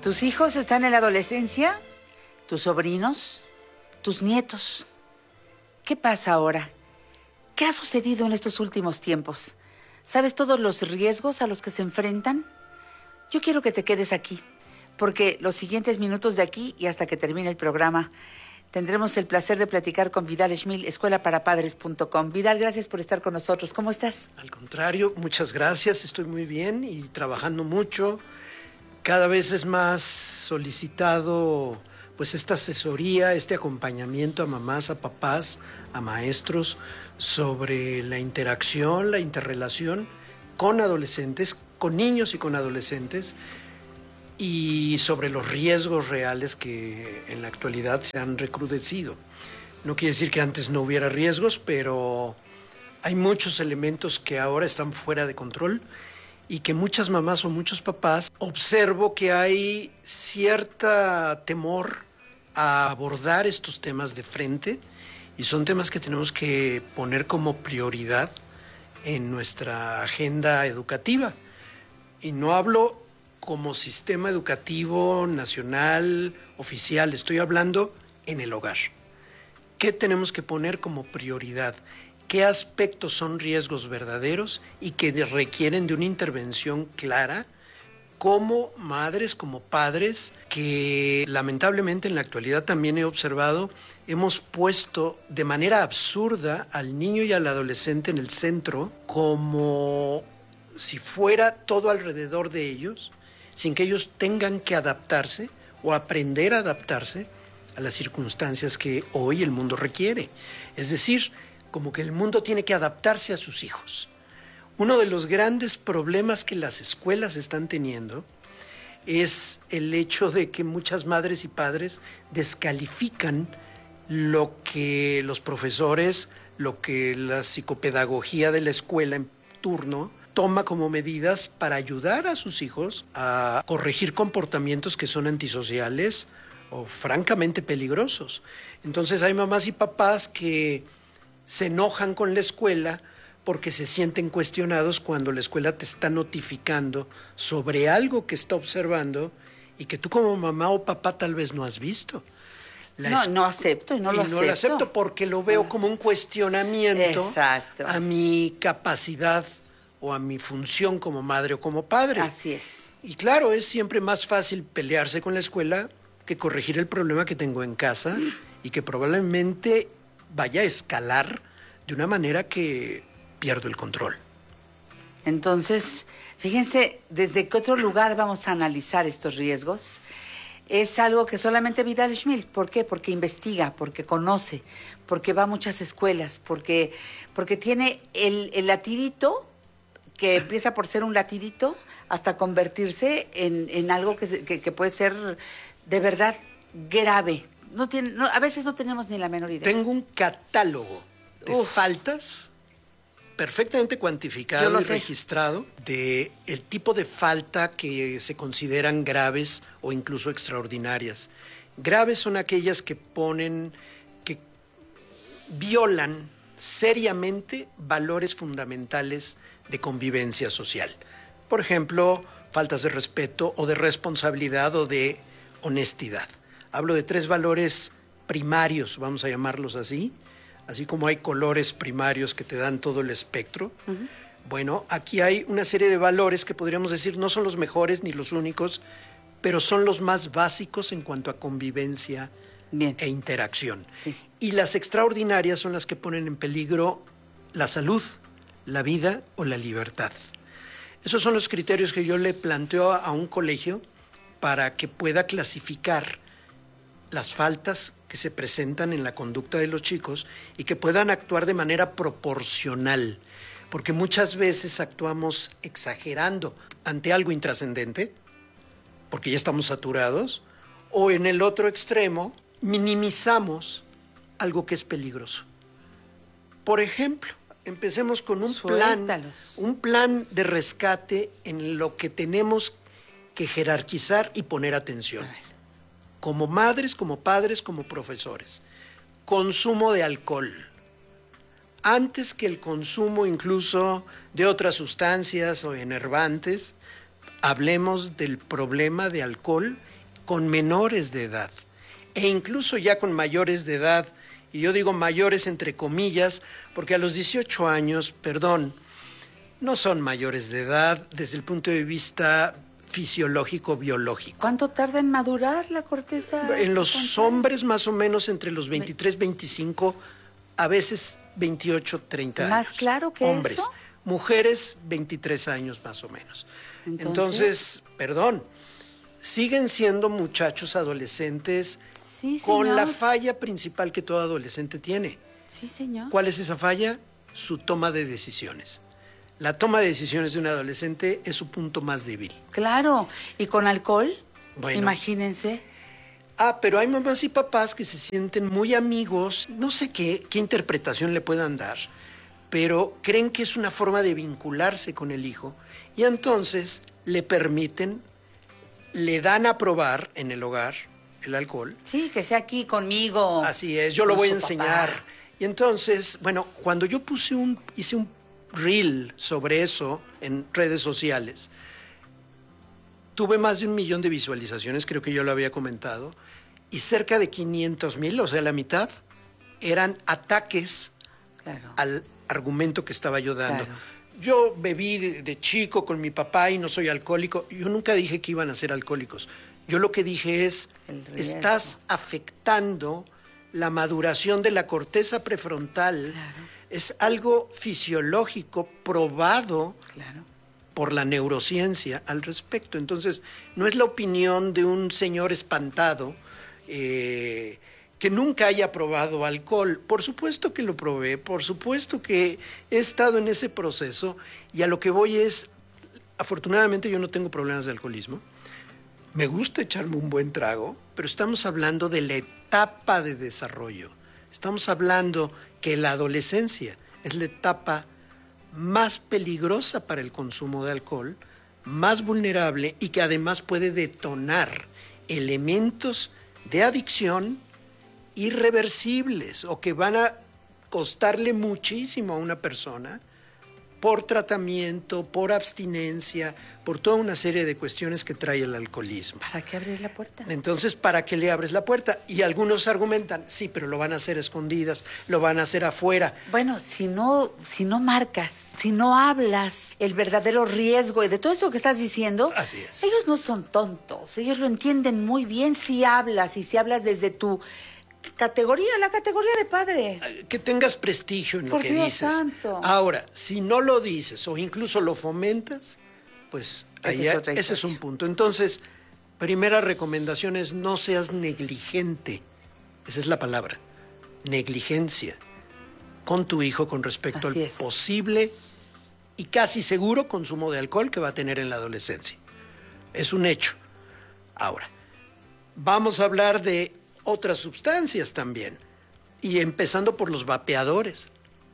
¿Tus hijos están en la adolescencia? ¿Tus sobrinos? ¿Tus nietos? ¿Qué pasa ahora? ¿Qué ha sucedido en estos últimos tiempos? ¿Sabes todos los riesgos a los que se enfrentan? Yo quiero que te quedes aquí, porque los siguientes minutos de aquí y hasta que termine el programa tendremos el placer de platicar con Vidal Schmil, escuelaparapadres.com. Vidal, gracias por estar con nosotros. ¿Cómo estás? Al contrario, muchas gracias. Estoy muy bien y trabajando mucho. Cada vez es más solicitado pues esta asesoría, este acompañamiento a mamás, a papás, a maestros sobre la interacción, la interrelación con adolescentes, con niños y con adolescentes, y sobre los riesgos reales que en la actualidad se han recrudecido. No quiere decir que antes no hubiera riesgos, pero hay muchos elementos que ahora están fuera de control y que muchas mamás o muchos papás observo que hay cierta temor a abordar estos temas de frente, y son temas que tenemos que poner como prioridad en nuestra agenda educativa. Y no hablo como sistema educativo nacional, oficial, estoy hablando en el hogar. ¿Qué tenemos que poner como prioridad? ¿Qué aspectos son riesgos verdaderos y que requieren de una intervención clara como madres, como padres, que lamentablemente en la actualidad también he observado, hemos puesto de manera absurda al niño y al adolescente en el centro como si fuera todo alrededor de ellos, sin que ellos tengan que adaptarse o aprender a adaptarse a las circunstancias que hoy el mundo requiere. Es decir, como que el mundo tiene que adaptarse a sus hijos. Uno de los grandes problemas que las escuelas están teniendo es el hecho de que muchas madres y padres descalifican lo que los profesores, lo que la psicopedagogía de la escuela en turno toma como medidas para ayudar a sus hijos a corregir comportamientos que son antisociales o francamente peligrosos. Entonces hay mamás y papás que se enojan con la escuela porque se sienten cuestionados cuando la escuela te está notificando sobre algo que está observando y que tú como mamá o papá tal vez no has visto. No acepto y no lo acepto. No lo acepto porque lo veo como un cuestionamiento Exacto. a mi capacidad o a mi función como madre o como padre. Así es. Y claro, es siempre más fácil pelearse con la escuela que corregir el problema que tengo en casa y que probablemente vaya a escalar de una manera que pierdo el control. Entonces, fíjense, ¿desde qué otro lugar vamos a analizar estos riesgos? Es algo que solamente Vidal Schmil. ¿Por qué? Porque investiga, porque conoce, porque va a muchas escuelas, porque tiene el latidito que empieza por ser un latidito hasta convertirse en algo que puede ser de verdad grave. A veces no tenemos ni la menor idea. Tengo un catálogo de faltas perfectamente cuantificado y registrado de el tipo de falta que se consideran graves o incluso extraordinarias. Graves son aquellas que violan seriamente valores fundamentales de convivencia social. Por ejemplo, faltas de respeto o de responsabilidad o de honestidad. Hablo de 3 valores primarios, vamos a llamarlos así como hay colores primarios que te dan todo el espectro. Uh-huh. Bueno, aquí hay una serie de valores que podríamos decir no son los mejores ni los únicos, pero son los más básicos en cuanto a convivencia e interacción. Sí. Y las extraordinarias son las que ponen en peligro la salud, la vida o la libertad. Esos son los criterios que yo le planteo a un colegio para que pueda clasificar las faltas que se presentan en la conducta de los chicos y que puedan actuar de manera proporcional, porque muchas veces actuamos exagerando ante algo intrascendente, porque ya estamos saturados, o en el otro extremo minimizamos algo que es peligroso. Por ejemplo, empecemos con un plan de rescate en lo que tenemos que jerarquizar y poner atención. Como madres, como padres, como profesores. Consumo de alcohol. Antes que el consumo incluso de otras sustancias o enervantes, hablemos del problema de alcohol con menores de edad e incluso ya con mayores de edad, y yo digo mayores entre comillas, porque a los 18 años, perdón, no son mayores de edad desde el punto de vista fisiológico, biológico. ¿Cuánto tarda en madurar la corteza? En los hombres más o menos entre los 23, 25, a veces 28, 30 años. ¿Más claro que hombres. eso? Mujeres, 23 años más o menos. Entonces, perdón, siguen siendo muchachos adolescentes Sí, con señor. la falla principal que todo adolescente tiene. Sí, señor. ¿Cuál es esa falla? Su toma de decisiones. La toma de decisiones de un adolescente es su punto más débil. Claro. ¿Y con alcohol? Bueno. Imagínense. Pero hay mamás y papás que se sienten muy amigos, no sé qué interpretación le puedan dar, pero creen que es una forma de vincularse con el hijo y entonces le permiten, le dan a probar en el hogar el alcohol. Sí, que sea aquí conmigo. Así es, yo lo voy a con su enseñar. papá. Y entonces, bueno, cuando yo hice un reel sobre eso en redes sociales, tuve más de 1 millón de visualizaciones, creo que yo lo había comentado, y cerca de 500,000, o sea, la mitad, eran ataques Claro. al argumento que estaba yo dando. Claro. Yo bebí de chico con mi papá y no soy alcohólico. Yo nunca dije que iban a ser alcohólicos. Yo lo que dije es, El riesgo. estás afectando la maduración de la corteza prefrontal. Claro. Es algo fisiológico probado Claro. por la neurociencia al respecto. Entonces, no es la opinión de un señor espantado que nunca haya probado alcohol. Por supuesto que lo probé, por supuesto que he estado en ese proceso y a lo que voy es, afortunadamente yo no tengo problemas de alcoholismo. Me gusta echarme un buen trago, pero estamos hablando de la etapa de desarrollo. Estamos hablando que la adolescencia es la etapa más peligrosa para el consumo de alcohol, más vulnerable y que además puede detonar elementos de adicción irreversibles o que van a costarle muchísimo a una persona por tratamiento, por abstinencia, por toda una serie de cuestiones que trae el alcoholismo. ¿Para qué abrir la puerta? Entonces, ¿para qué le abres la puerta? Y algunos argumentan, sí, pero lo van a hacer escondidas, lo van a hacer afuera. Bueno, si no marcas, si no hablas el verdadero riesgo y de todo eso que estás diciendo, Así es. ellos no son tontos, ellos lo entienden muy bien si hablas y si hablas desde tu categoría, la categoría de padre. Que tengas prestigio en lo Por que Dios dices. santo. Ahora, si no lo dices o incluso lo fomentas, pues Esa es otra ese es historia. un punto. Entonces, primera recomendación es no seas negligente. Esa es la palabra. Negligencia con tu hijo con respecto Así al es. posible y casi seguro consumo de alcohol que va a tener en la adolescencia. Es un hecho. Ahora, vamos a hablar de otras sustancias también, y empezando por los vapeadores.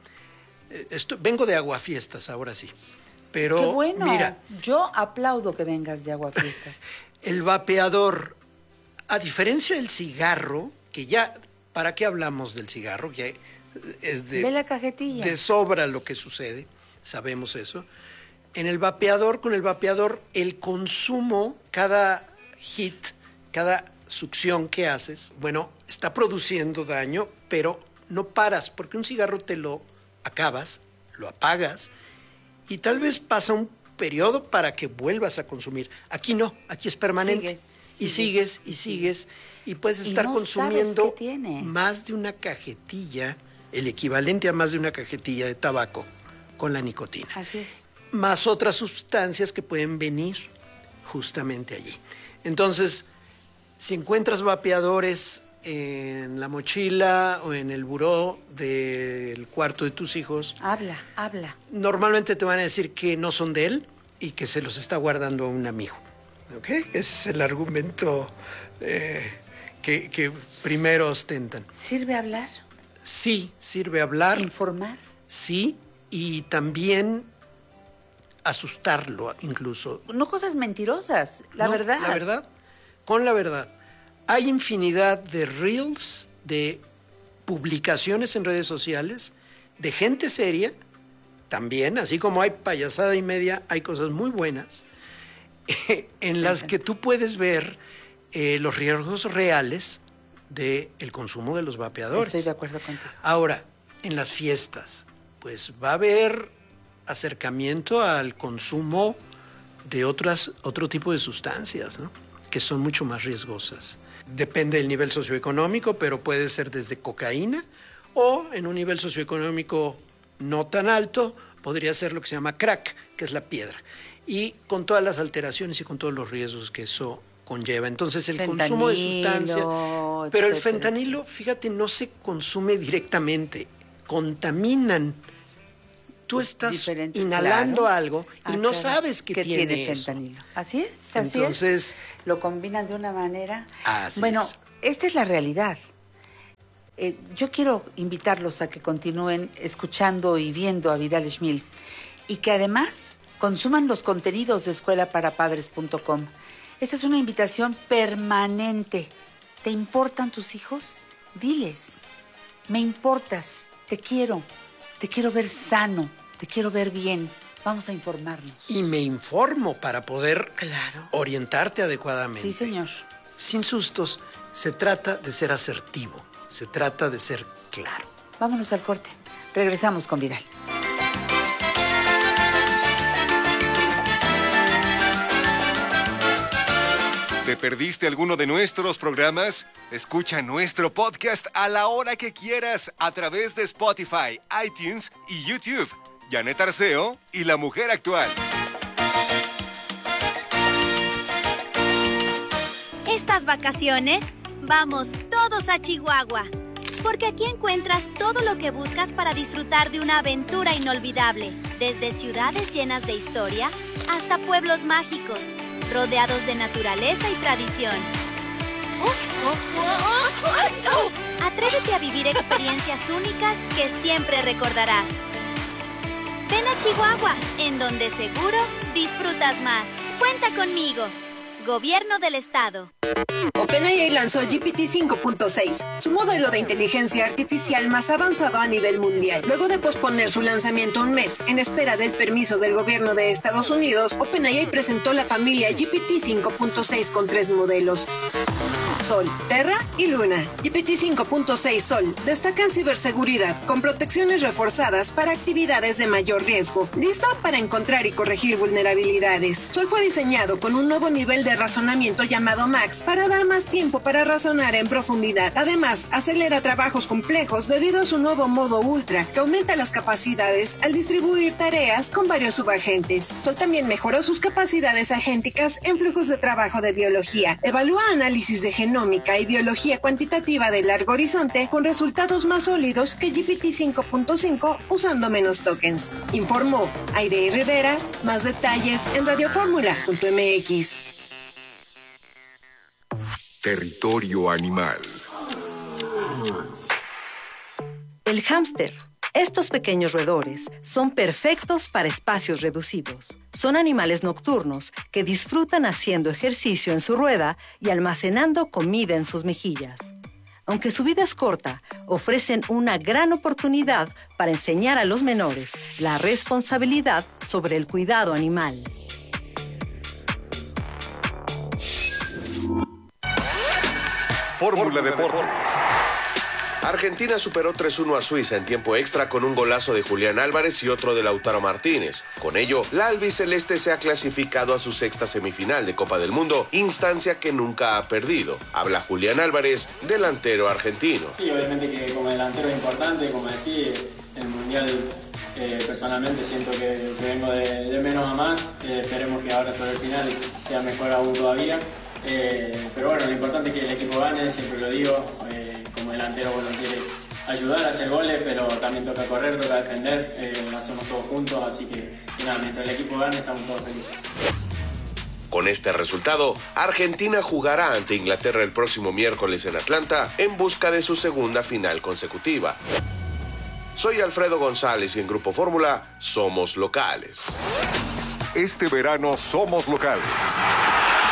Vengo de aguafiestas, ahora sí. Pero Qué bueno. mira, Yo aplaudo que vengas de Aguafiestas. el vapeador, a diferencia del cigarro, que ya, ¿para qué hablamos del cigarro? Que es Ve la cajetilla. de sobra lo que sucede, sabemos eso. En el vapeador, con el vapeador, el consumo, cada hit, cada succión que haces, bueno, está produciendo daño, pero no paras, porque un cigarro te lo acabas, lo apagas, y tal vez pasa un periodo para que vuelvas a consumir. Aquí no, aquí es permanente. Sigues, y puedes Y estar no consumiendo sabes qué tiene. más de una cajetilla, el equivalente a más de una cajetilla de tabaco con la nicotina. Así es. Más otras sustancias que pueden venir justamente allí. Entonces, si encuentras vapeadores en la mochila o en el buró del cuarto de tus hijos, Habla. normalmente te van a decir que no son de él y que se los está guardando a un amigo. ¿Ok? Ese es el argumento que primero ostentan. ¿Sirve hablar? Sí, sirve hablar, ¿Informar? sí, y también asustarlo incluso. No cosas mentirosas, la No, verdad. La verdad, con la verdad. Hay infinidad de reels, de publicaciones en redes sociales, de gente seria, también, así como hay payasada y media, hay cosas muy buenas, en las que tú puedes ver los riesgos reales del consumo de los vapeadores. Estoy de acuerdo contigo. Ahora, en las fiestas, pues va a haber acercamiento al consumo de otro tipo de sustancias, ¿no? Que son mucho más riesgosas. Depende del nivel socioeconómico, pero puede ser desde cocaína o en un nivel socioeconómico no tan alto, podría ser lo que se llama crack, que es la piedra. Y con todas las alteraciones y con todos los riesgos que eso conlleva. Entonces, el consumo de sustancias... Pero el fentanilo, fíjate, no se consume directamente, contaminan. Tú estás inhalando algo y no sabes que tiene fentanilo. Así es, Entonces, lo combinan de una manera. Así bueno, es. Esta es la realidad. Yo quiero invitarlos a que continúen escuchando y viendo a Vidal Schmil y que además consuman los contenidos de escuelaparapadres.com. Esta es una invitación permanente. ¿Te importan tus hijos? Diles, me importas, te quiero ver sano, te quiero ver bien. Vamos a informarnos. Y me informo para poder orientarte adecuadamente. Sí, señor. Sin sustos, se trata de ser asertivo, se trata de ser claro. Vámonos al corte. Regresamos con Vidal. ¿Te perdiste alguno de nuestros programas? Escucha nuestro podcast a la hora que quieras a través de Spotify, iTunes y YouTube. Janet Arceo y La Mujer Actual. Estas vacaciones, vamos todos a Chihuahua. Porque aquí encuentras todo lo que buscas para disfrutar de una aventura inolvidable. Desde ciudades llenas de historia hasta pueblos mágicos, rodeados de naturaleza y tradición. Atrévete a vivir experiencias únicas que siempre recordarás. Ven a Chihuahua, en donde seguro disfrutas más. Cuenta conmigo. Gobierno del Estado. OpenAI lanzó GPT 5.6, su modelo de inteligencia artificial más avanzado a nivel mundial. Luego de posponer su lanzamiento un mes en espera del permiso del gobierno de Estados Unidos, OpenAI presentó la familia GPT 5.6 con 3 modelos: Sol, Terra y Luna. GPT 5.6 Sol destaca en ciberseguridad, con protecciones reforzadas para actividades de mayor riesgo, listo para encontrar y corregir vulnerabilidades. Sol fue diseñado con un nuevo nivel de razonamiento llamado Max para dar más tiempo para razonar en profundidad. Además, acelera trabajos complejos debido a su nuevo modo Ultra, que aumenta las capacidades al distribuir tareas con varios subagentes. Sol también mejoró sus capacidades agénticas en flujos de trabajo de biología. Evalúa análisis de genómica y biología cuantitativa de largo horizonte con resultados más sólidos que GPT 5.5 usando menos tokens. Informó Aide Rivera. Más detalles en radioformula.mx. Territorio animal. El hámster. Estos pequeños roedores son perfectos para espacios reducidos. Son animales nocturnos que disfrutan haciendo ejercicio en su rueda y almacenando comida en sus mejillas. Aunque su vida es corta, ofrecen una gran oportunidad para enseñar a los menores la responsabilidad sobre el cuidado animal. Fórmula Deportes. Argentina superó 3-1 a Suiza en tiempo extra con un golazo de Julián Álvarez y otro de Lautaro Martínez. Con ello, la albiceleste se ha clasificado a su sexta semifinal de Copa del Mundo, instancia que nunca ha perdido. Habla Julián Álvarez, delantero argentino. Sí, obviamente que como delantero es importante, como decía, el Mundial personalmente siento que vengo de menos a más. Esperemos que ahora sobre el final sea mejor aún todavía. Pero bueno, lo importante es que el equipo gane, siempre lo digo. Como delantero uno quiere ayudar a hacer goles, pero también toca correr, toca defender, lo hacemos todos juntos, así que nada, mientras el equipo gane estamos todos felices. Con este resultado, Argentina jugará ante Inglaterra el próximo miércoles en Atlanta en busca de su segunda final consecutiva. Soy Alfredo González y en Grupo Fórmula somos locales. Este verano somos locales.